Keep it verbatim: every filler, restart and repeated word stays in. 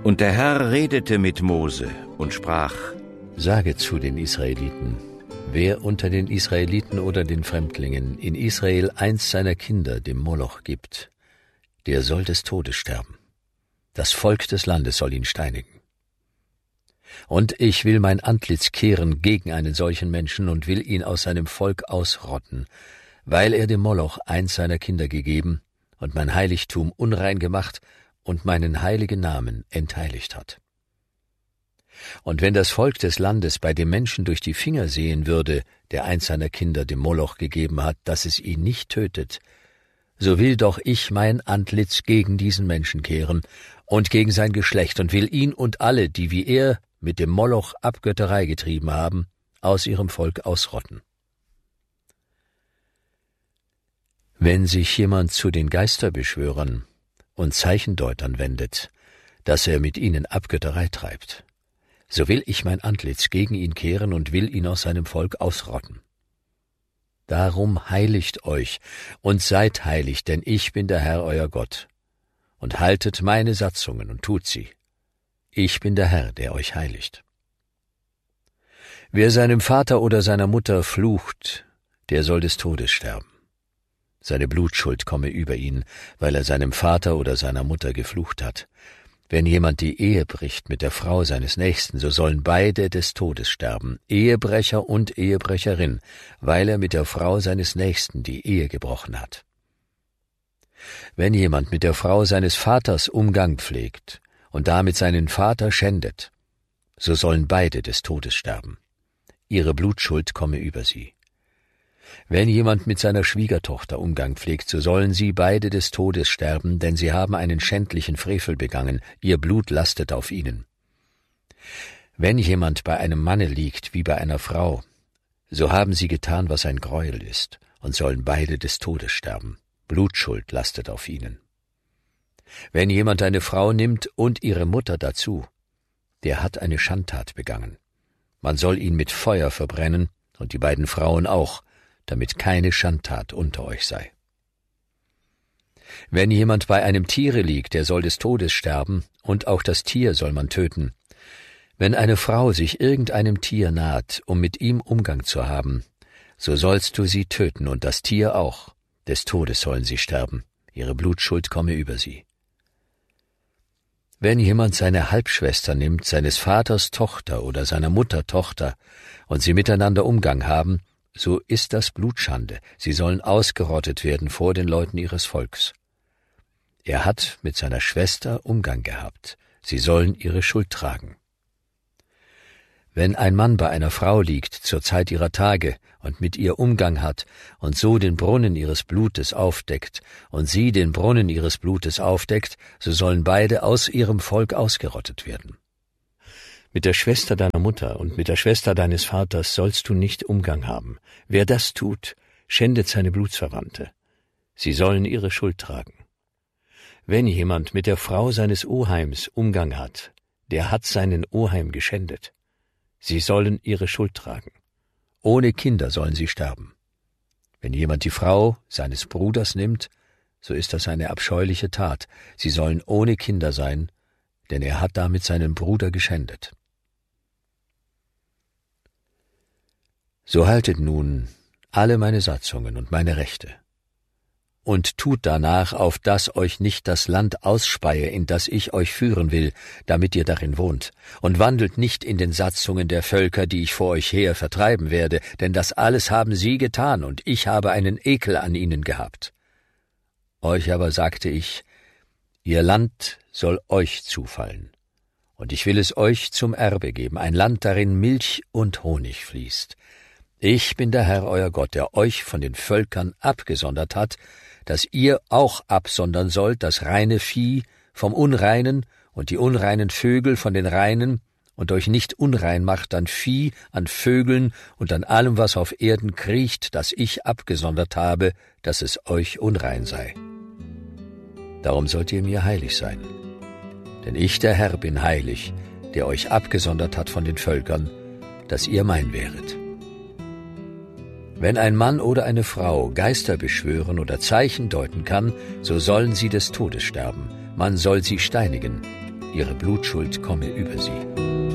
Und der Herr redete mit Mose und sprach: Sage zu den Israeliten: Wer unter den Israeliten oder den Fremdlingen in Israel eins seiner Kinder dem Moloch gibt, der soll des Todes sterben. Das Volk des Landes soll ihn steinigen. Und ich will mein Antlitz kehren gegen einen solchen Menschen und will ihn aus seinem Volk ausrotten, weil er dem Moloch eins seiner Kinder gegeben und mein Heiligtum unrein gemacht und meinen heiligen Namen entheiligt hat. Und wenn das Volk des Landes bei dem Menschen durch die Finger sehen würde, der eins seiner Kinder dem Moloch gegeben hat, dass es ihn nicht tötet, so will doch ich mein Antlitz gegen diesen Menschen kehren und gegen sein Geschlecht und will ihn und alle, die wie er mit dem Moloch Abgötterei getrieben haben, aus ihrem Volk ausrotten. Wenn sich jemand zu den Geisterbeschwörern und Zeichendeutern wendet, dass er mit ihnen Abgötterei treibt, so will ich mein Antlitz gegen ihn kehren und will ihn aus seinem Volk ausrotten. Darum heiligt euch und seid heilig, denn ich bin der Herr euer Gott, und haltet meine Satzungen und tut sie. Ich bin der Herr, der euch heiligt. Wer seinem Vater oder seiner Mutter flucht, der soll des Todes sterben. Seine Blutschuld komme über ihn, weil er seinem Vater oder seiner Mutter geflucht hat. Wenn jemand die Ehe bricht mit der Frau seines Nächsten, so sollen beide des Todes sterben, Ehebrecher und Ehebrecherin, weil er mit der Frau seines Nächsten die Ehe gebrochen hat. Wenn jemand mit der Frau seines Vaters Umgang pflegt und damit seinen Vater schändet, so sollen beide des Todes sterben. Ihre Blutschuld komme über sie. Wenn jemand mit seiner Schwiegertochter Umgang pflegt, so sollen sie beide des Todes sterben, denn sie haben einen schändlichen Frevel begangen, ihr Blut lastet auf ihnen. Wenn jemand bei einem Manne liegt wie bei einer Frau, so haben sie getan, was ein Gräuel ist, und sollen beide des Todes sterben. Blutschuld lastet auf ihnen. Wenn jemand eine Frau nimmt und ihre Mutter dazu, der hat eine Schandtat begangen. Man soll ihn mit Feuer verbrennen und die beiden Frauen auch, damit keine Schandtat unter euch sei. Wenn jemand bei einem Tiere liegt, der soll des Todes sterben, und auch das Tier soll man töten. Wenn eine Frau sich irgendeinem Tier naht, um mit ihm Umgang zu haben, so sollst du sie töten und das Tier auch. Des Todes sollen sie sterben, ihre Blutschuld komme über sie. Wenn jemand seine Halbschwester nimmt, seines Vaters Tochter oder seiner Mutter Tochter, und sie miteinander Umgang haben, so ist das Blutschande, sie sollen ausgerottet werden vor den Leuten ihres Volks. Er hat mit seiner Schwester Umgang gehabt, sie sollen ihre Schuld tragen. Wenn ein Mann bei einer Frau liegt zur Zeit ihrer Tage und mit ihr Umgang hat und so den Brunnen ihres Blutes aufdeckt und sie den Brunnen ihres Blutes aufdeckt, so sollen beide aus ihrem Volk ausgerottet werden. Mit der Schwester deiner Mutter und mit der Schwester deines Vaters sollst du nicht Umgang haben. Wer das tut, schändet seine Blutsverwandte. Sie sollen ihre Schuld tragen. Wenn jemand mit der Frau seines Oheims Umgang hat, der hat seinen Oheim geschändet. Sie sollen ihre Schuld tragen. Ohne Kinder sollen sie sterben. Wenn jemand die Frau seines Bruders nimmt, so ist das eine abscheuliche Tat. Sie sollen ohne Kinder sein, denn er hat damit seinen Bruder geschändet. So haltet nun alle meine Satzungen und meine Rechte und tut danach, auf dass euch nicht das Land ausspeie, in das ich euch führen will, damit ihr darin wohnt, und wandelt nicht in den Satzungen der Völker, die ich vor euch her vertreiben werde, denn das alles haben sie getan, und ich habe einen Ekel an ihnen gehabt. Euch aber sagte ich, ihr Land soll euch zufallen, und ich will es euch zum Erbe geben, ein Land, darin Milch und Honig fließt. Ich bin der Herr euer Gott, der euch von den Völkern abgesondert hat, dass ihr auch absondern sollt das reine Vieh vom Unreinen und die unreinen Vögel von den Reinen und euch nicht unrein macht an Vieh, an Vögeln und an allem, was auf Erden kriecht, das ich abgesondert habe, dass es euch unrein sei. Darum sollt ihr mir heilig sein. Denn ich, der Herr, bin heilig, der euch abgesondert hat von den Völkern, dass ihr mein wäret. Wenn ein Mann oder eine Frau Geister beschwören oder Zeichen deuten kann, so sollen sie des Todes sterben. Man soll sie steinigen. ihre Blutschuld komme über sie.